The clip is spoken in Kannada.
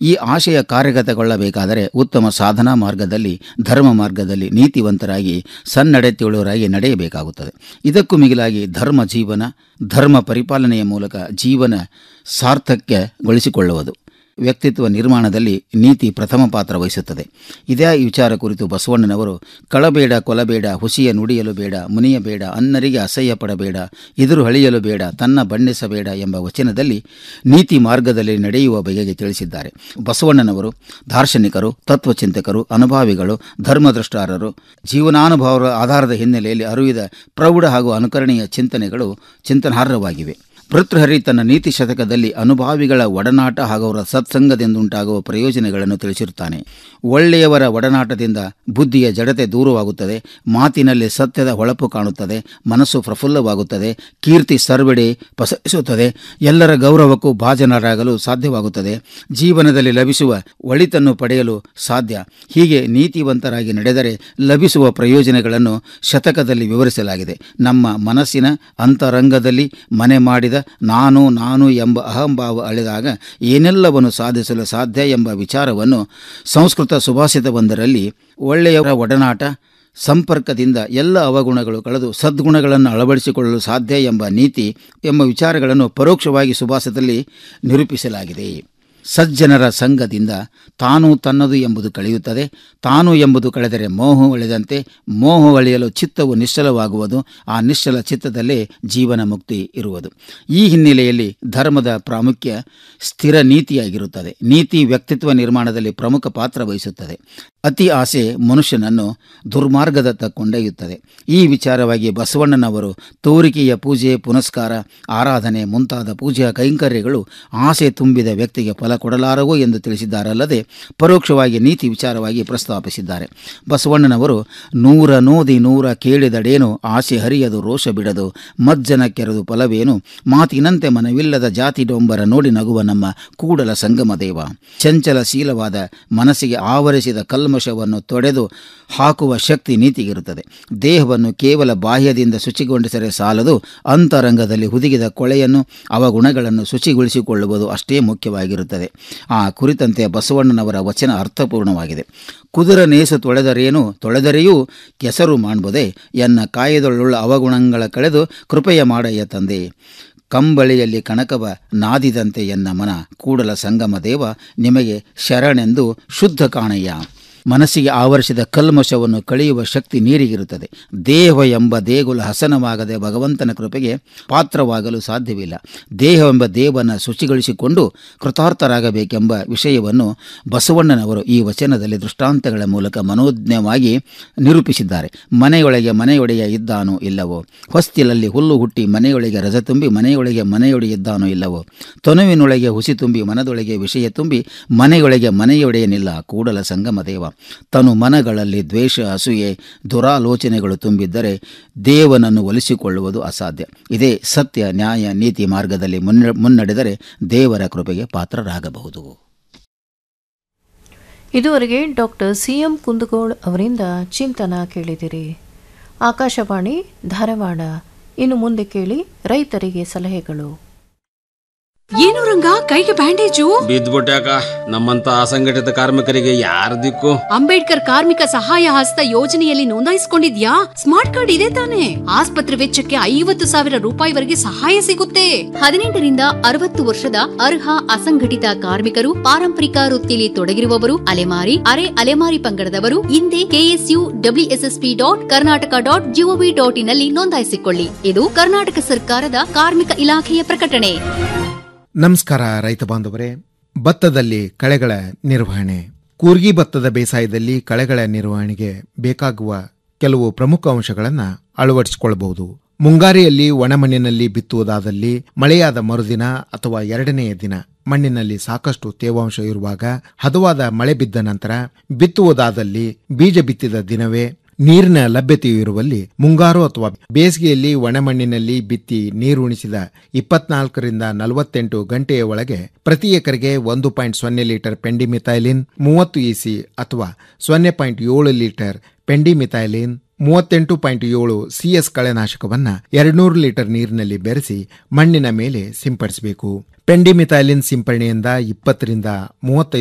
ಈ ಆಶಯ ಕಾರ್ಯಗತಗೊಳ್ಳಬೇಕಾದರೆ ಉತ್ತಮ ಸಾಧನಾ ಮಾರ್ಗದಲ್ಲಿ, ಧರ್ಮ ಮಾರ್ಗದಲ್ಲಿ ನೀತಿವಂತರಾಗಿ ಸನ್ನಡತೆಯುಳ್ಳವರಾಗಿ ನಡೆಯಬೇಕಾಗುತ್ತದೆ. ಇದಕ್ಕೂ ಮಿಗಿಲಾಗಿ ಧರ್ಮ ಜೀವನ, ಧರ್ಮ ಪರಿಪಾಲನೆಯ ಮೂಲಕ ಜೀವನ ಸಾರ್ಥಕ್ಯಗೊಳಿಸಿಕೊಳ್ಳುವುದು. ವ್ಯಕ್ತಿತ್ವ ನಿರ್ಮಾಣದಲ್ಲಿ ನೀತಿ ಪ್ರಥಮ ಪಾತ್ರ ವಹಿಸುತ್ತದೆ. ಇದೇ ವಿಚಾರ ಕುರಿತು ಬಸವಣ್ಣನವರು ಕಳಬೇಡ, ಕೊಲಬೇಡ, ಹುಸಿಯ ನುಡಿಯಲು ಬೇಡ, ಮುನಿಯಬೇಡ, ಅನ್ನರಿಗೆ ಅಸಹ್ಯ ಪಡಬೇಡ, ಎದುರು ಹಳಿಯಲು ಬೇಡ, ತನ್ನ ಬಣ್ಣಿಸಬೇಡ ಎಂಬ ವಚನದಲ್ಲಿ ನೀತಿ ಮಾರ್ಗದಲ್ಲಿ ನಡೆಯುವ ಬಗೆಗೆ ತಿಳಿಸಿದ್ದಾರೆ. ಬಸವಣ್ಣನವರು ದಾರ್ಶನಿಕರು, ತತ್ವಚಿಂತಕರು, ಅನುಭಾವಿಗಳು, ಧರ್ಮದೃಷ್ಟಾರರು, ಜೀವನಾನುಭವರ ಆಧಾರದ ಹಿನ್ನೆಲೆಯಲ್ಲಿ ಅರಿವಿದ ಪ್ರೌಢ ಹಾಗೂ ಅನುಕರಣೀಯ ಚಿಂತನೆಗಳು ಚಿಂತನಾರ್ಹವಾಗಿವೆ. ಭರ್ತೃಹರಿ ತನ್ನ ನೀತಿ ಶತಕದಲ್ಲಿ ಅನುಭಾವಿಗಳ ಒಡನಾಟ ಹಾಗೂ ಅವರ ಸತ್ಸಂಗದಿಂದುಂಟಾಗುವ ಪ್ರಯೋಜನಗಳನ್ನು ತಿಳಿಸಿರುತ್ತಾನೆ. ಒಳ್ಳೆಯವರ ಒಡನಾಟದಿಂದ ಬುದ್ಧಿಯ ಜಡತೆ ದೂರವಾಗುತ್ತದೆ, ಮಾತಿನಲ್ಲಿ ಸತ್ಯದ ಹೊಳಪು ಕಾಣುತ್ತದೆ, ಮನಸ್ಸು ಪ್ರಫುಲ್ಲವಾಗುತ್ತದೆ, ಕೀರ್ತಿ ಸರ್ವೆಡೆ ಪಸರಿಸುತ್ತದೆ, ಎಲ್ಲರ ಗೌರವಕ್ಕೂ ಭಾಜನರಾಗಲು ಸಾಧ್ಯವಾಗುತ್ತದೆ, ಜೀವನದಲ್ಲಿ ಲಭಿಸುವ ಒಳಿತನ್ನು ಪಡೆಯಲು ಸಾಧ್ಯ. ಹೀಗೆ ನೀತಿವಂತರಾಗಿ ನಡೆದರೆ ಲಭಿಸುವ ಪ್ರಯೋಜನಗಳನ್ನು ಶತಕದಲ್ಲಿ ವಿವರಿಸಲಾಗಿದೆ. ನಮ್ಮ ಮನಸ್ಸಿನ ಅಂತರಂಗದಲ್ಲಿ ಮನೆ ಮಾಡಿದ ನಾನು ಎಂಬ ಅಹಂಭಾವ ಅಳೆದಾಗ ಏನೆಲ್ಲವನ್ನು ಸಾಧಿಸಲು ಸಾಧ್ಯ ಎಂಬ ವಿಚಾರವನ್ನು ಸಂಸ್ಕೃತ ಸುಭಾಷಿತವೊಂದರಲ್ಲಿ ಒಳ್ಳೆಯವರ ಒಡನಾಟ ಸಂಪರ್ಕದಿಂದ ಎಲ್ಲ ಅವಗುಣಗಳು ಕಳೆದು ಸದ್ಗುಣಗಳನ್ನು ಅಳವಡಿಸಿಕೊಳ್ಳಲು ಸಾಧ್ಯ ಎಂಬ ನೀತಿ ಎಂಬ ವಿಚಾರಗಳನ್ನು ಪರೋಕ್ಷವಾಗಿ ಸುಭಾಷಿತದಲ್ಲಿ ನಿರೂಪಿಸಲಾಗಿದೆ. ಸಜ್ಜನರ ಸಂಘದಿಂದ ತಾನು ತನ್ನದು ಎಂಬುದು ಕಳೆಯುತ್ತದೆ, ತಾನು ಎಂಬುದು ಕಳೆದರೆ ಮೋಹ ಒಳೆದಂತೆ, ಮೋಹ ಒಳೆಯಲು ಚಿತ್ತವು ನಿಶ್ಚಲವಾಗುವುದು, ಆ ನಿಶ್ಚಲ ಚಿತ್ತದಲ್ಲೇ ಜೀವನ ಮುಕ್ತಿ ಇರುವುದು. ಈ ಹಿನ್ನೆಲೆಯಲ್ಲಿ ಧರ್ಮದ ಪ್ರಾಮುಖ್ಯ ಸ್ಥಿರ ನೀತಿಯಾಗಿರುತ್ತದೆ. ನೀತಿ ವ್ಯಕ್ತಿತ್ವ ನಿರ್ಮಾಣದಲ್ಲಿ ಪ್ರಮುಖ ಪಾತ್ರ ವಹಿಸುತ್ತದೆ. ಅತಿ ಆಸೆ ಮನುಷ್ಯನನ್ನು ದುರ್ಮಾರ್ಗದತ್ತ ಕೊಂಡೊಯ್ಯುತ್ತದೆ. ಈ ವಿಚಾರವಾಗಿ ಬಸವಣ್ಣನವರು ತೋರಿಕೆಯ ಪೂಜೆ, ಪುನಸ್ಕಾರ, ಆರಾಧನೆ ಮುಂತಾದ ಪೂಜೆಯ ಕೈಂಕರ್ಯಗಳು ಆಸೆ ತುಂಬಿದ ವ್ಯಕ್ತಿಗೆ ಫಲ ಕೊಡಲಾರವು ಎಂದು ತಿಳಿಸಿದ್ದಾರಲ್ಲದೆ ಪರೋಕ್ಷವಾಗಿ ನೀತಿ ವಿಚಾರವಾಗಿ ಪ್ರಸ್ತಾಪಿಸಿದ್ದಾರೆ. ಬಸವಣ್ಣನವರು 100 ನೋದಿ 100 ಕೇಳಿದಡೇನು, ಆಸೆ ಹರಿಯದು ರೋಷ ಬಿಡದು, ಮಜ್ಜನ ಕೆರೆದು ಫಲವೇನು, ಮಾತಿನಂತೆ ಮನವಿಲ್ಲದ ಜಾತಿ ಡೊಂಬರ ನೋಡಿ ನಗುವ ನಮ್ಮ ಕೂಡಲ ಸಂಗಮ ದೇವ. ಚಂಚಲಶೀಲವಾದ ಮನಸ್ಸಿಗೆ ಆವರಿಸಿದ ಕಲ್ಮಶವನ್ನು ತೊಡೆದು ಹಾಕುವ ಶಕ್ತಿ ನೀತಿಗಿರುತ್ತದೆ. ದೇಹವನ್ನು ಕೇವಲ ಬಾಹ್ಯದಿಂದ ಶುಚಿಗೊಂಡಿಸರೆ ಸಾಲದು, ಅಂತರಂಗದಲ್ಲಿ ಹುದುಗಿದ ಕೊಳೆಯನ್ನು, ಅವಗುಣಗಳನ್ನು ಶುಚಿಗೊಳಿಸಿಕೊಳ್ಳುವುದು ಅಷ್ಟೇ ಮುಖ್ಯವಾಗಿರುತ್ತದೆ. ಆ ಕುರಿತಂತೆ ಬಸವಣ್ಣನವರ ವಚನ ಅರ್ಥಪೂರ್ಣವಾಗಿದೆ. ಕುದುರ ನೇಸು ತೊಳೆದರೇನು, ತೊಳೆದರೆಯೂ ಕೆಸರು ಮಾಡ್ಬೋದೆ, ಎನ್ನ ಕಾಯದೊಳ್ಳುಳ್ಳ ಅವಗುಣಗಳ ಕಳೆದು ಕೃಪೆಯ ಮಾಡಯ್ಯ ತಂದೆ. ಕಂಬಳಿಯಲ್ಲಿ ಕಣಕವ ನಾದಿದಂತೆ ಎನ್ನ ಮನ, ಕೂಡಲ ಸಂಗಮ ದೇವ ನಿಮಗೆ ಶರಣೆಂದು ಶುದ್ಧ ಕಾಣಯ್ಯ. ಮನಸ್ಸಿಗೆ ಆವರಿಸಿದ ಕಲ್ಮಶವನ್ನು ಕಳೆಯುವ ಶಕ್ತಿ ನೀರಿಗಿರುತ್ತದೆ. ದೇಹ ಎಂಬ ದೇಗುಲ ಹಸನವಾಗದೆ ಭಗವಂತನ ಕೃಪೆಗೆ ಪಾತ್ರವಾಗಲು ಸಾಧ್ಯವಿಲ್ಲ. ದೇಹವೆಂಬ ದೇವನ ಶುಚಿಗೊಳಿಸಿಕೊಂಡು ಕೃತಾರ್ಥರಾಗಬೇಕೆಂಬ ವಿಷಯವನ್ನು ಬಸವಣ್ಣನವರು ಈ ವಚನದಲ್ಲಿ ದೃಷ್ಟಾಂತಗಳ ಮೂಲಕ ಮನೋಜ್ಞವಾಗಿ ನಿರೂಪಿಸಿದ್ದಾರೆ. ಮನೆಯೊಳಗೆ ಮನೆಯೊಡೆಯ ಇದ್ದಾನೋ ಇಲ್ಲವೋ, ಹೊಸ್ತಿಲಲ್ಲಿ ಹುಲ್ಲು ಹುಟ್ಟಿ ಮನೆಯೊಳಗೆ ರಜ ತುಂಬಿ ಮನೆಯೊಳಗೆ ಮನೆಯೊಡೆಯ ಇದ್ದಾನೋ ಇಲ್ಲವೋ, ತೊನುವಿನೊಳಗೆ ಹುಸಿ ತುಂಬಿ ಮನದೊಳಗೆ ವಿಷಯ ತುಂಬಿ ಮನೆಯೊಳಗೆ ಮನೆಯೊಡೆಯನಿಲ್ಲ, ಕೂಡಲ ಸಂಗಮ ದೇವ. ತನು ಮನಗಳಲ್ಲಿ ದ್ವೇಷ, ಅಸೂಯೆ, ದುರಾಲೋಚನೆಗಳು ತುಂಬಿದ್ದರೆ ದೇವನನ್ನು ಒಲಿಸಿಕೊಳ್ಳುವುದು ಅಸಾಧ್ಯ. ಇದೇ ಸತ್ಯ, ನ್ಯಾಯ, ನೀತಿ ಮಾರ್ಗದಲ್ಲಿ ಮುನ್ನಡೆದರೆ ದೇವರ ಕೃಪೆಗೆ ಪಾತ್ರರಾಗಬಹುದು. ಇದುವರೆಗೆ ಡಾಕ್ಟರ್ CM ಕುಂದಗೋಳ್ ಅವರಿಂದ ಚಿಂತನ ಕೇಳಿದಿರಿ. ಆಕಾಶವಾಣಿ ಧಾರವಾಡ. ಇನ್ನು ಮುಂದೆ ಕೇಳಿ ರೈತರಿಗೆ ಸಲಹೆಗಳು. ಏನು ರಂಗ, ಕೈಗೆ ಬ್ಯಾಂಡೇಜು? ಬಿದ್ದ್ಬಿಟ್ಟಾಕ. ನಮ್ಮಂತ ಅಸಂಘಟಿತ ಕಾರ್ಮಿಕರಿಗೆ ಯಾರ ದಿಕ್ಕು? ಅಂಬೇಡ್ಕರ್ ಕಾರ್ಮಿಕ ಸಹಾಯ ಹಸ್ತ ಯೋಜನೆಯಲ್ಲಿ ನೋಂದಾಯಿಸಿಕೊಂಡಿದ್ಯಾ? ಸ್ಮಾರ್ಟ್ ಕಾರ್ಡ್ ಇದೆ ತಾನೆ? ಆಸ್ಪತ್ರೆ ವೆಚ್ಚಕ್ಕೆ 50,000 ರೂಪಾಯಿವರೆಗೆ ಸಹಾಯ ಸಿಗುತ್ತೆ. 18ರಿಂದ 60 ವರ್ಷದ ಅರ್ಹ ಅಸಂಘಟಿತ ಕಾರ್ಮಿಕರು, ಪಾರಂಪರಿಕ ವೃತ್ತಿಯಲ್ಲಿ ತೊಡಗಿರುವವರು, ಅಲೆಮಾರಿ, ಅರೆ ಅಲೆಮಾರಿ ಪಂಗಡದವರು ಹಿಂದೆ ksuwssp.karnataka.gov.in ನಲ್ಲಿ ನೋಂದಾಯಿಸಿಕೊಳ್ಳಿ. ಇದು ಕರ್ನಾಟಕ ಸರ್ಕಾರದ ಕಾರ್ಮಿಕ ಇಲಾಖೆಯ ಪ್ರಕಟಣೆ. ನಮಸ್ಕಾರ ರೈತ ಬಾಂಧವರೇ. ಭತ್ತದಲ್ಲಿ ಕಳೆಗಳ ನಿರ್ವಹಣೆ. ಕೂರ್ಗಿ ಭತ್ತದ ಬೇಸಾಯದಲ್ಲಿ ಕಳೆಗಳ ನಿರ್ವಹಣೆಗೆ ಬೇಕಾಗುವ ಕೆಲವು ಪ್ರಮುಖ ಅಂಶಗಳನ್ನು ಅಳವಡಿಸಿಕೊಳ್ಳಬಹುದು. ಮುಂಗಾರಿಯಲ್ಲಿ ಒಣಮಣ್ಣಿನಲ್ಲಿ ಬಿತ್ತುವುದಾದಲ್ಲಿ ಮಳೆಯಾದ ಮರುದಿನ ಅಥವಾ 2ನೆಯ ದಿನ ಮಣ್ಣಿನಲ್ಲಿ ಸಾಕಷ್ಟು ತೇವಾಂಶ ಇರುವಾಗ ಹದವಾದ ಮಳೆ ಬಿದ್ದ ನಂತರ ಬಿತ್ತುವುದಾದಲ್ಲಿ ಬೀಜ ಬಿತ್ತಿದ ದಿನವೇ ನೀರಿನ ಲಭ್ಯತೆಯು ಇರುವಲ್ಲಿ ಮುಂಗಾರು ಅಥವಾ ಬೇಸಿಗೆಯಲ್ಲಿ ಒಣಮಣ್ಣಿನಲ್ಲಿ ಬಿತ್ತಿ ನೀರುಣಿಸಿದ 24ರಿಂದ 48 ಗಂಟೆಯ ಒಳಗೆ ಪ್ರತಿ ಎಕರೆಗೆ 1.0 ಲೀಟರ್ ಪೆಂಡಿಮಿಥೈಲಿನ್ 30 EC ಅಥವಾ 0.7 ಲೀಟರ್ ಪೆಂಡಿಮಿಥೈಲಿನ್ 38.7 CS ಕಳೆನಾಶಕವನ್ನು 200 ಲೀಟರ್ ನೀರಿನಲ್ಲಿ ಬೆರೆಸಿ ಮಣ್ಣಿನ ಮೇಲೆ ಸಿಂಪಡಿಸಬೇಕು. ಪೆಂಡಿಮಿಥೈಲಿನ್ ಸಿಂಪರಣೆಯಿಂದ 20ರಿಂದ 35